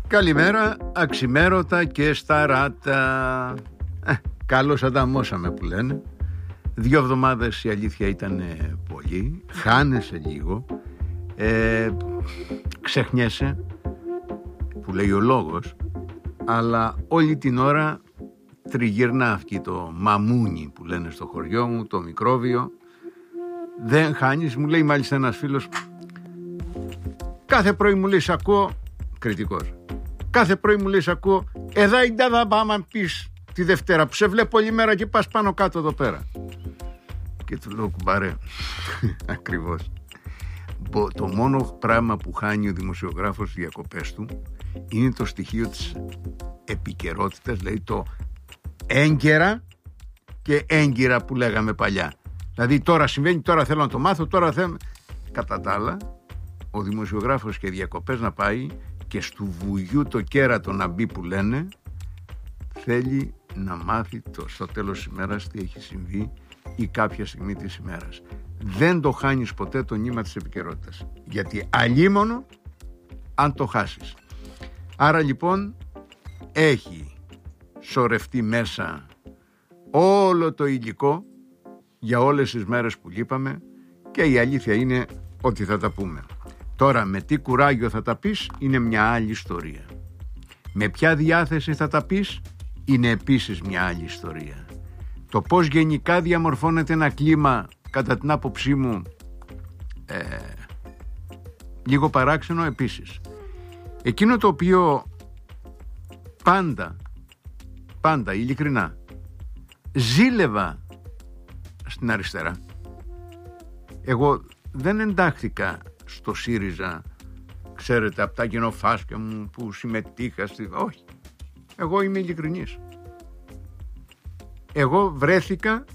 Καλημέρα, αξιμέρωτα και σταράτα. Καλώς ανταμώσαμε που λένε. 2 εβδομάδες η αλήθεια ήταν πολύ. Χάνεσαι λίγο, ξεχνιέσαι, που λέει ο λόγος, αλλά όλη την ώρα τριγυρνά αυτή το μαμούνι που λένε στο χωριό μου, το μικρόβιο. Δεν χάνεις, μου λέει μάλιστα ένας φίλος, κάθε πρωί μου λέει σ' ακούω, κριτικός, κάθε πρωί μου λέει σ' ακούω, εδώ θα πάμε πεις τη Δευτέρα που σε βλέπω όλη μέρα και πας πάνω κάτω εδώ πέρα. Και του λέω, κουμπάρε, ακριβώς. Το μόνο πράγμα που χάνει ο δημοσιογράφος στις διακοπές του είναι το στοιχείο της επικαιρότητας, δηλαδή το έγκαιρα και έγκυρα που λέγαμε παλιά. Δηλαδή τώρα συμβαίνει, τώρα θέλω να το μάθω, τώρα θέλω. Κατά τα άλλα, ο δημοσιογράφος και διακοπές να πάει και στου βουγιού το κέρατο να μπει που λένε, θέλει να μάθει στο τέλος της ημέρας τι έχει συμβεί ή κάποια στιγμή της ημέρας. Δεν το χάνεις ποτέ το νήμα της επικαιρότητας, γιατί αλίμονο αν το χάσεις. Άρα λοιπόν έχει σωρευτεί μέσα όλο το υλικό για όλες τις μέρες που λείπαμε και η αλήθεια είναι ότι θα τα πούμε. Τώρα με τι κουράγιο θα τα πεις είναι μια άλλη ιστορία. Με ποια διάθεση θα τα πεις είναι επίσης μια άλλη ιστορία. Το πώς γενικά διαμορφώνεται ένα κλίμα, κατά την άποψή μου, λίγο παράξενο επίσης. Εκείνο το οποίο πάντα ειλικρινά ζήλευα στην αριστερά. Εγώ δεν εντάχθηκα στο ΣΥΡΙΖΑ, ξέρετε, από τα γενοφάσκια μου που συμμετείχα όχι, εγώ είμαι ειλικρινής. Εγώ βρέθηκα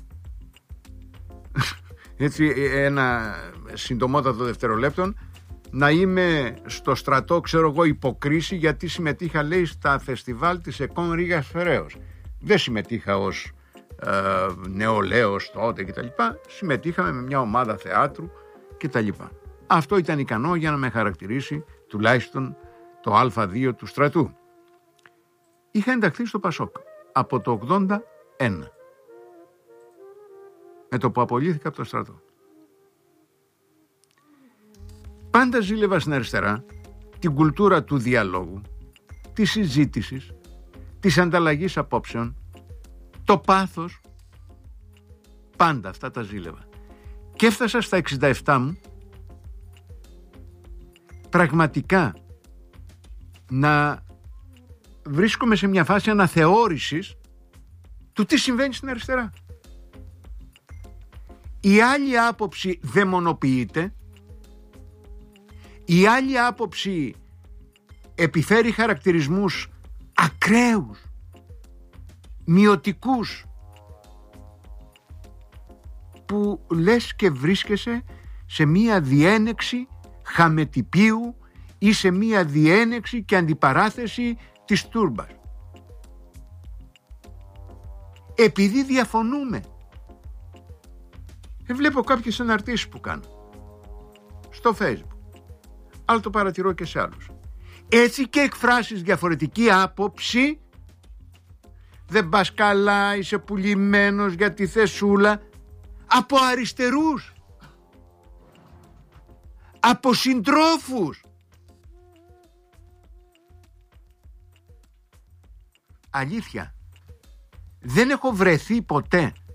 έτσι ένα συντομότατο δευτερολέπτον να είμαι στο στρατό, ξέρω εγώ, υποκρίση, γιατί συμμετείχα, λέει, στα φεστιβάλ της ΕΚΟΝ Ρήγας Φεραίος. Δεν συμμετείχα ως νεολαίος τότε κτλ. Συμμετείχαμε με μια ομάδα θεάτρου κτλ. Αυτό ήταν ικανό για να με χαρακτηρίσει τουλάχιστον το Α2 του στρατού. Είχα ενταχθεί στο ΠΑΣΟΚ από το 81, με το που απολύθηκα από το στρατό. Πάντα ζήλευα στην αριστερά την κουλτούρα του διαλόγου, της συζήτησης, της ανταλλαγής απόψεων, το πάθος. Πάντα αυτά τα ζήλευα. Και έφτασα στα 67 μου πραγματικά να βρίσκομαι σε μια φάση αναθεώρησης του τι συμβαίνει στην αριστερά. Η άλλη άποψη δαιμονοποιείται, η άλλη άποψη επιφέρει χαρακτηρισμούς ακραίους, μειωτικούς, που λες και βρίσκεσαι σε μία διένεξη χαμετυπίου ή σε μία διένεξη και αντιπαράθεση της τούρμπας. Επειδή διαφωνούμε. Βλέπω κάποιες αναρτήσεις που κάνω στο Facebook, αλλά το παρατηρώ και σε άλλους. Έτσι και εκφράσεις διαφορετική άποψη, δεν πας καλά, είσαι πουλημένος για τη θεσούλα, από αριστερούς, από συντρόφους. Αλήθεια, δεν έχω βρεθεί ποτέ